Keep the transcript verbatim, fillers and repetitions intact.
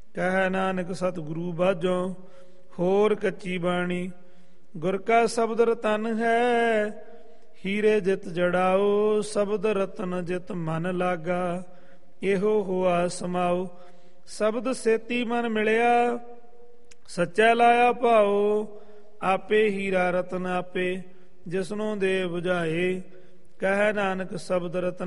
ਕਹਿ ਨਾਨਕ ਸਤਿਗੁਰੂ ਬਾਝੋਂ ਹੋਰ ਕੱਚੀ ਬਾਣੀ। ਗੁਰ ਕਾ ਸ਼ਬਦ ਰਤਨ ਹੈ ਹੀਰੇ ਜਿਤ ਜੜਾਓ, ਸ਼ਬਦ ਰਤਨ ਜਿਤ ਮਨ ਲਾਗਾ ਇਹੋ ਹੋਆ ਸਮਾਓ। ਸ਼ਬਦ ਸੇਤੀ ਮਨ ਮਿਲਿਆ ਸੱਚਾ ਲਾਇਆ ਭਾਓ, ਆਪੇ ਹੀਰਾ ਰਤਨ ਆਪੇ ਜਿਸਨੂੰ ਦੇ ਬੁਝਾਏ। ਕਹਿ ਨਾਨਕ ਸ਼ਬਦ ਰਤਨ